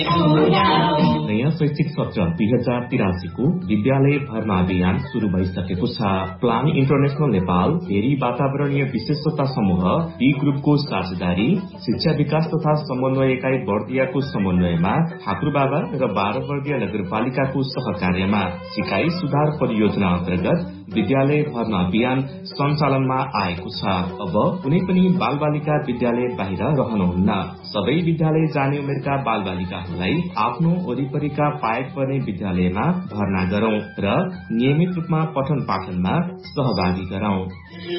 नयाँ शैक्षिक सत्र 2083 को विद्यालय भर्ना अभियान शुरू भइसकेको छ। प्लान इन्टरनेशनल नेपाल भेरी वातावरणीय विशेषता समूह बी ग्रुपको साझेदारी शिक्षा विकास तथा समन्वय इकाई बर्दियाको समन्वयमा ठाकुरबाबा र 12 वर्गीय नगरपालिकाको सहकार्यमा सिकाइ सुधार परियोजना अन्तर्गत विद्यालय भर्ना अभियान सञ्चालनमा आएको छ। अब कुनै पनि बालबालिका विद्यालय बाहिर रहनुहुन्न। सबै विद्यालय जाने उमेरका बालबालिकाहरूलाई आफ्नो वरिपरिका पाएक पर्ने विद्यालयमा भर्ना गरौं र नियमित रूपमा पठन पाठनमा सहभागी गरौं।